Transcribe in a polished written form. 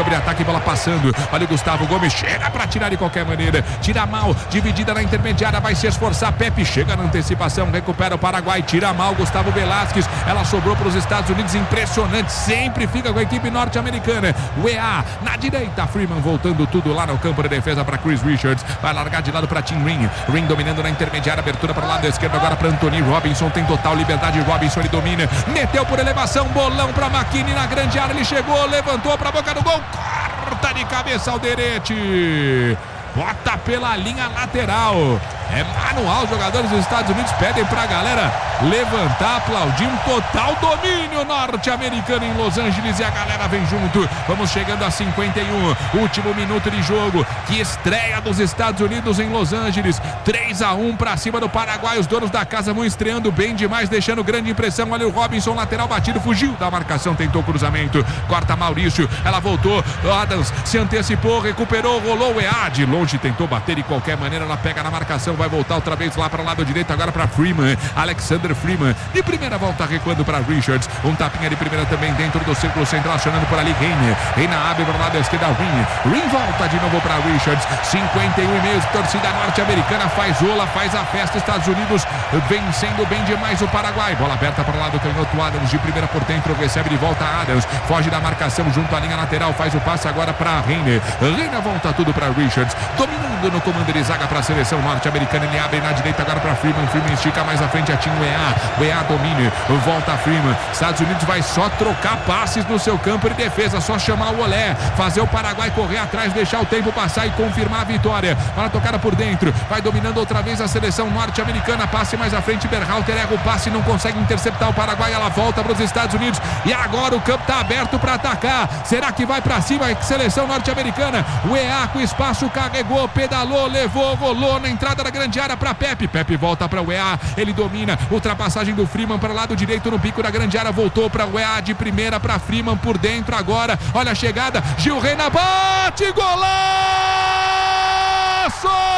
abre ataque, bola passando. Olha o Gustavo Gomes, chega para tirar de qualquer maneira. Tira mal, dividida na intermediária, vai se esforçar. Pepe chega na antecipação, recupera o Paraguai, tira mal Gustavo Velasquez. Ela sobrou para os Estados Unidos, impressionante. Sempre fica com a equipe norte-americana. O EA na direita, Freeman voltando tudo lá no campo de defesa para Chris Richards. Vai largar de lado para Tim Ring. Ring dominando na intermediária, abertura para o lado esquerdo agora para Anthony Robinson. Tem total liberdade, Robinson ele domina. Meteu por elevação, bolão para McKinney na grande área. Ele chegou, levantou para a boca do gol. Corta de cabeça Alderete. Bota pela linha lateral. É manual, os jogadores dos Estados Unidos pedem pra galera levantar, aplaudir um total domínio norte-americano em Los Angeles e a galera vem junto. Vamos chegando a 51, último minuto de jogo. Que estreia dos Estados Unidos em Los Angeles. 3-1 pra cima do Paraguai. Os donos da casa vão estreando bem demais, deixando grande impressão. Olha o Robinson, lateral batido, fugiu da marcação, tentou cruzamento. Corta Maurício, ela voltou. Adams se antecipou, recuperou, rolou o EA. De longe tentou bater de qualquer maneira, ela pega na marcação, vai voltar outra vez lá para o lado direito, agora para Freeman, Alexander Freeman, de primeira volta recuando para Richards, um tapinha de primeira também dentro do círculo central, acionando por ali Reina abre para o lado esquerdo, Ring volta de novo para Richards, 51,5, torcida norte-americana faz ola, faz a festa, Estados Unidos vencendo bem demais o Paraguai, bola aberta para o lado canhoto, Adams de primeira por dentro, recebe de volta Adams, foge da marcação junto à linha lateral, faz o passe agora para Reina volta tudo para Richards, dominando no comando de zaga para a seleção norte-americana, ele abre na direita agora para Freeman estica mais à frente, atinha o EA domina, volta Freeman, Estados Unidos vai só trocar passes no seu campo de defesa, só chamar o Olé, fazer o Paraguai correr atrás, deixar o tempo passar e confirmar a vitória, para tocada por dentro, vai dominando outra vez a seleção norte-americana, passe mais à frente, Berhalter erra o passe, não consegue interceptar o Paraguai, ela volta para os Estados Unidos, e agora o campo está aberto para atacar, será que vai para cima a seleção norte-americana, o EA com espaço, carregou, pedalou, levou, rolou na entrada da grande área para Pepe volta para o EA, ele domina, ultrapassagem do Freeman para o lado direito no pico da grande área, voltou para o EA de primeira para Freeman por dentro agora, olha a chegada, Gil Reina bate, golaço!